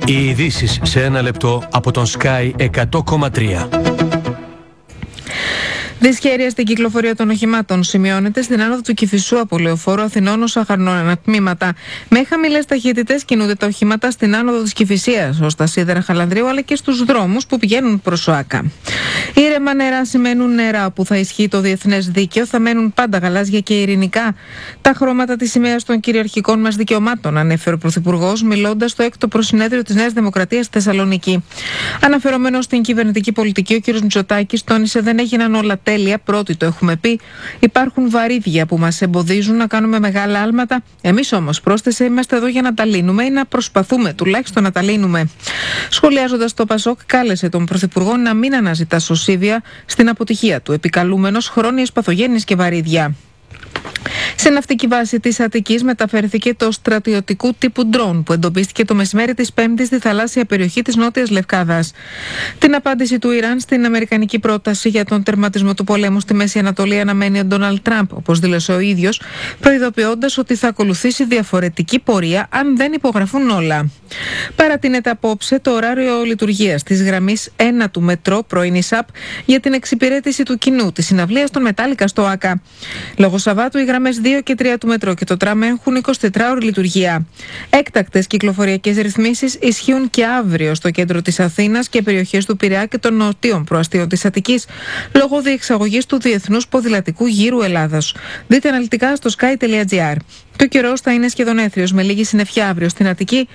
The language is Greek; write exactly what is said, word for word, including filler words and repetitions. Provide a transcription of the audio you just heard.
Οι ειδήσεις σε ένα λεπτό από τον Sky εκατό κόμμα τρία. Δυσχέρεια στην κυκλοφορία των οχημάτων σημειώνεται στην άνοδο του Κηφισού από Λεωφόρο Αθηνών ως Αχαρνών ανατμήματα. Με χαμηλές ταχύτητες κινούνται τα οχήματα στην άνοδο της Κηφισίας ως τα σίδερα Χαλανδρίου αλλά και στους δρόμους που πηγαίνουν προς ΟΑΚΑ. Ήρεμα νερά σημαίνουν νερά που θα ισχύει το διεθνές δίκαιο, θα μένουν πάντα γαλάζια και ειρηνικά. Τα χρώματα της σημαίας των κυριαρχικών μας δικαιωμάτων, ανέφερε ο Πρωθυπουργός, μιλώντας στο έκτο προσυνέδριο της Νέας Δημοκρατίας στη Θεσσαλονίκη. Αναφερόμενος στην κυβερνητική πολιτική, ο κ. Μητσοτάκης τόνισε: δεν έγιναν όλα τέλεια, πρώτοι το έχουμε πει. Υπάρχουν βαρύδια που μας εμποδίζουν να κάνουμε μεγάλα άλματα. Εμείς όμως, πρόσθεσε, είμαστε εδώ για να τα λύνουμε ή να προσπαθούμε τουλάχιστον να τα λύνουμε. Σχολιάζοντας το Πασόκ, κάλεσε τον Πρωθυπουργό να μην αναζητά σωσίβια στην αποτυχία του, επικαλούμενος χρόνιες παθογένειες και βαρύδια. Σε ναυτική βάση της Αττικής μεταφέρθηκε το στρατιωτικού τύπου ντρόν που εντοπίστηκε το μεσημέρι της Πέμπτης στη θαλάσσια περιοχή της Νότιας Λευκάδας. Την απάντηση του Ιράν στην αμερικανική πρόταση για τον τερματισμό του πολέμου στη Μέση Ανατολή αναμένει ο Ντόναλντ Τραμπ, όπως δήλωσε ο ίδιος, προειδοποιώντας ότι θα ακολουθήσει διαφορετική πορεία αν δεν υπογραφούν όλα. Παρατείνεται απόψε το ωράριο λειτουργίας της γραμμής ένα του μετρό πρώην ΙΣΑΠ για την εξυπηρέτηση του κοινού της συναυλίας των Μετάλλικα στο ΆΚΑ. Λόγω Σαββάτου, οι γραμμές δύο και τρία του μετρό και το τραμ έχουν εικοσιτετράωρη λειτουργία. Έκτακτες κυκλοφοριακές ρυθμίσεις ισχύουν και αύριο στο κέντρο της Αθήνας και περιοχές του Πειραιά και των νοτίων προαστίων της Αττικής, λόγω διεξαγωγής του Διεθνούς Ποδηλατικού Γύρου Ελλάδας. Δείτε αναλυτικά στο sky τελεία gr. Το καιρός θα είναι σχεδόν έθριος με λίγη συννεφιά αύριο στην Αττική.